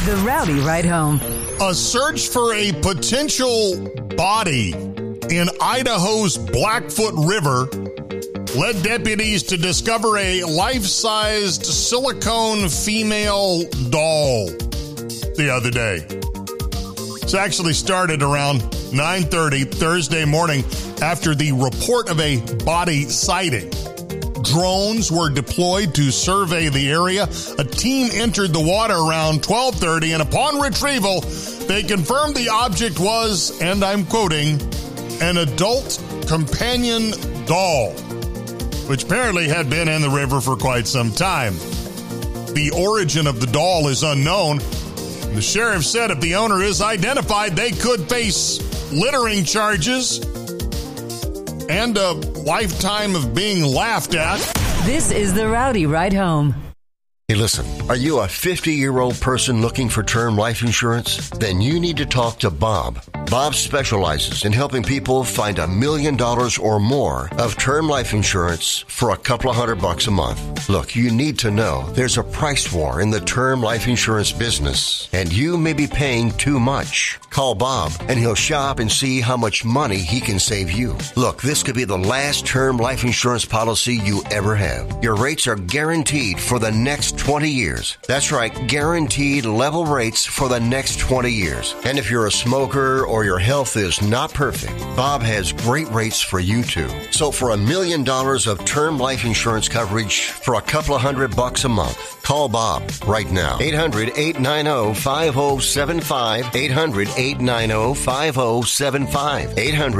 The Rowdy Ride Home. A search for a potential body in Idaho's Blackfoot River led deputies to discover a life-sized silicone female doll the other day. This actually started around 9:30 Thursday morning after the report of a body sighting. Drones were deployed to survey the area. A team entered the water around 12:30, and upon retrieval, they confirmed the object was, and I'm quoting, an adult companion doll, which apparently had been in the river for quite some time. The origin of the doll is unknown. The sheriff said if the owner is identified, they could face littering charges and a lifetime of being laughed at. This is the Rowdy Ride Home. Hey, listen, are you a 50-year-old person looking for term life insurance? Then you need to talk to Bob. Bob specializes in helping people find $1 million or more of term life insurance for a couple of $100 a month. Look, you need to know there's a price war in the term life insurance business, and you may be paying too much. Call Bob, and he'll shop and see how much money he can save you. Look, this could be the last term life insurance policy you ever have. Your rates are guaranteed for the next 20 years. That's right, guaranteed level rates for the next 20 years. And if you're a smoker or your health is not perfect, Bob has great rates for you too. So for $1 million of term life insurance coverage for a couple of $100 a month, call Bob right now. 800-890-5075. 800-890-5075.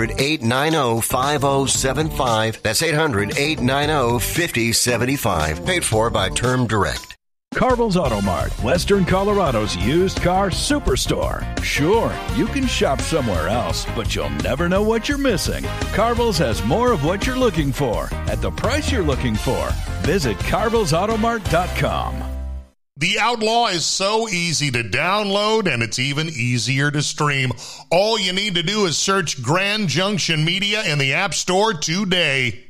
800-890-5075. That's 800-890-5075. Paid for by Term Direct. Carville's Auto Mart, Western Colorado's used car superstore. Sure, you can shop somewhere else, but you'll never know what you're missing. Carville's has more of what you're looking for at the price you're looking for. Visit carvillesautomart.com. The Outlaw is so easy to download, and it's even easier to stream. All you need to do is search Grand Junction Media in the App Store today.